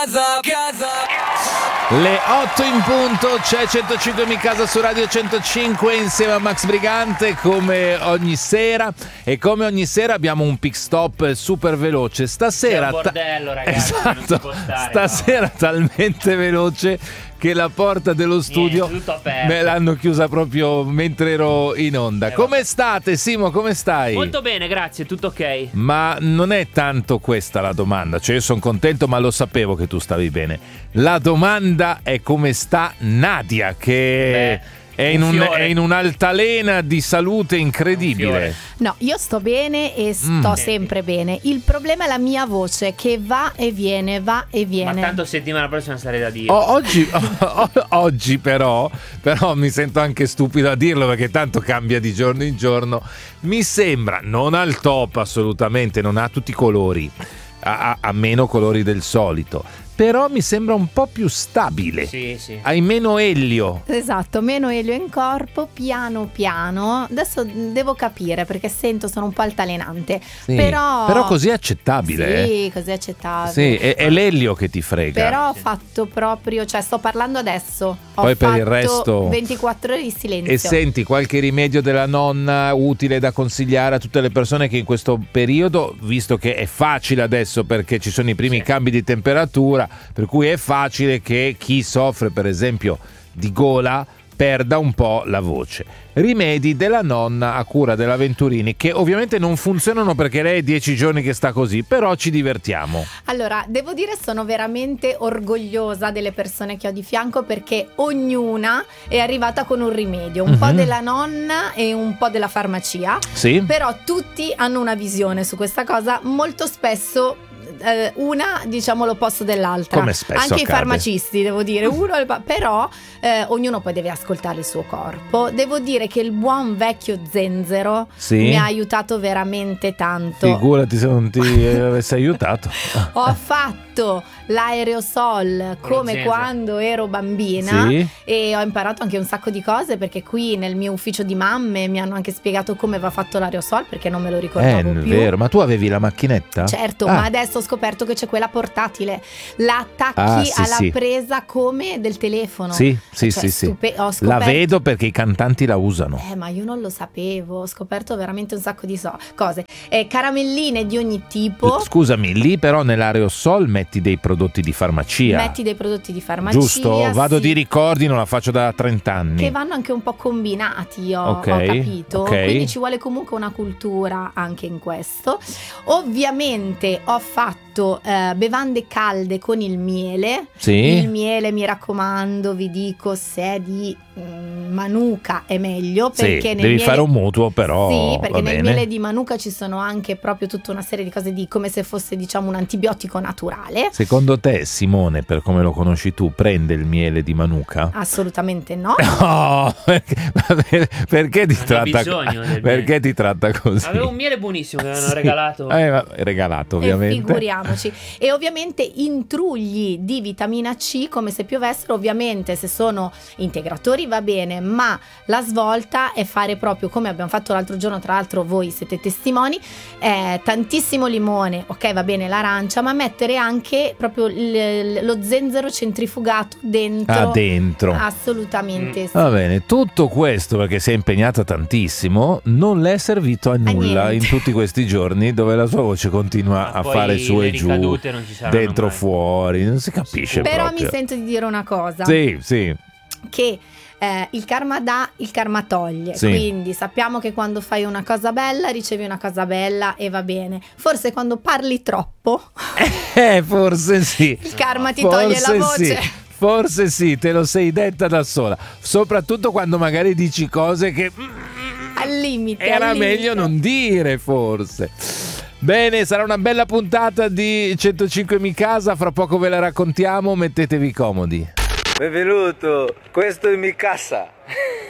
Le 8 in punto, c'è 105 Mi Casa su Radio 105 insieme a Max Brigante come ogni sera, e come ogni sera abbiamo un pit stop super veloce. Stasera è un bordello, ragazzi, esatto, non si può stare, stasera no. Talmente veloce che la porta dello studio me l'hanno chiusa proprio mentre ero in onda. Come state, Simo? Come stai? Molto bene, grazie, tutto ok. Ma non è tanto questa la domanda, cioè io sono contento, ma lo sapevo che tu stavi bene. La domanda è come sta Nadia, che è in un'altalena di salute incredibile. No, io sto bene e sto sempre bene. Il problema è la mia voce che va e viene, va e viene. Ma tanto settimana prossima sarei da dire. Oggi però mi sento anche stupido a dirlo, perché tanto cambia di giorno in giorno. Mi sembra, non al top assolutamente, non ha tutti i colori, ha meno colori del solito, però mi sembra un po' più stabile. Sì, sì. Hai meno elio. Esatto, meno elio in corpo, piano piano. Adesso devo capire perché sono un po' altalenante. Sì, però così è accettabile. Sì, così è accettabile. Sì, è l'elio che ti frega. Però ho fatto proprio, cioè sto parlando adesso. Poi per il resto 24 ore di silenzio. E senti, qualche rimedio della nonna utile da consigliare a tutte le persone che in questo periodo, visto che è facile adesso perché ci sono i primi cambi di temperatura, per cui è facile che chi soffre per esempio di gola perda un po' la voce. Rimedi della nonna a cura della Venturini, che ovviamente non funzionano perché lei è 10 giorni che sta così, però ci divertiamo. Allora, devo dire sono veramente orgogliosa delle persone che ho di fianco, perché ognuna è arrivata con un rimedio, un po' della nonna e un po' della farmacia. Sì. Però tutti hanno una visione su questa cosa, molto spesso una diciamo l'opposto dell'altra. Come spesso anche accade. I farmacisti, devo dire, però ognuno poi deve ascoltare il suo corpo. Devo dire che il buon vecchio zenzero mi ha aiutato veramente tanto. Figurati se non ti avessi aiutato. Ho fatto l'aerosol come quando ero bambina, e ho imparato anche un sacco di cose, perché qui nel mio ufficio di mamme mi hanno anche spiegato come va fatto l'aerosol, perché non me lo ricordavo più. È vero, ma tu avevi la macchinetta? Certo, ma adesso ho scoperto che c'è quella portatile, la attacchi alla presa come del telefono. Sì. Ho scoperto... La vedo perché i cantanti la usano. Ma io non lo sapevo, ho scoperto veramente un sacco di cose. Caramelline di ogni tipo. Scusami, lì però nell'aerosol metti dei prodotti di farmacia. Metti dei prodotti di farmacia. Giusto? Vado di ricordi, non la faccio da 30 anni. Che vanno anche un po' combinati, ho capito. Quindi ci vuole comunque una cultura anche in questo. Ovviamente ho fatto bevande calde con il miele. Il miele, mi raccomando, vi dico, se è di Manuka è meglio, perché devi fare un mutuo, però sì, perché nel miele di Manuka ci sono anche proprio tutta una serie di cose come se fosse, diciamo, un antibiotico naturale. Secondo te, Simone, per come lo conosci tu, prende il miele di Manuka? Assolutamente no. No, perché ti tratta così? Avevo un miele buonissimo che mi hanno regalato. Regalato, ovviamente. Figuriamoci. E ovviamente intrugli di vitamina C come se piovessero. Ovviamente se sono integratori va bene, ma la svolta è fare proprio come abbiamo fatto l'altro giorno, tra l'altro voi siete testimoni, tantissimo limone, ok, va bene l'arancia, ma mettere anche proprio lo zenzero centrifugato dentro. Assolutamente sì. Va bene, tutto questo perché si è impegnata tantissimo, non le è servito a nulla in tutti questi giorni, dove la sua voce continua a fare su e giù, dentro fuori, non si capisce. Però proprio. Mi sento di dire una cosa. Sì. Che il karma dà, il karma toglie. Quindi sappiamo che quando fai una cosa bella ricevi una cosa bella e va bene. Forse quando parli troppo forse sì, il karma ti toglie la voce. Forse sì, te lo sei detta da sola, soprattutto quando magari dici cose che al limite era meglio non dire, forse. Bene, sarà una bella puntata di 105 Mi Casa, fra poco ve la raccontiamo, mettetevi comodi. Benvenuto, questo è Mi Casa.